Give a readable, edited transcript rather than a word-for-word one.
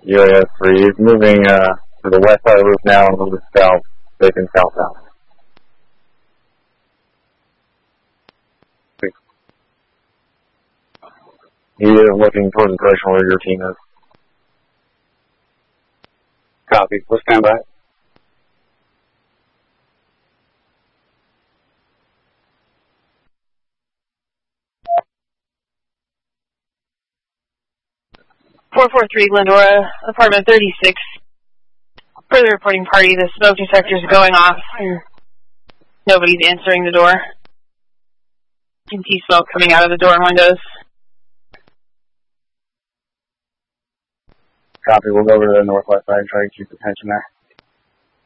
UAS 3, moving to the west side of the roof now and moving south, taking south-south. He is looking toward the direction where your team is. Copy. We'll stand by. .443 Glendora, apartment 36. Further reporting party, the smoke detector is going off and nobody's answering the door. You can see smoke coming out of the door and windows. Copy. We'll go over to the northwest side and try to keep the tension there.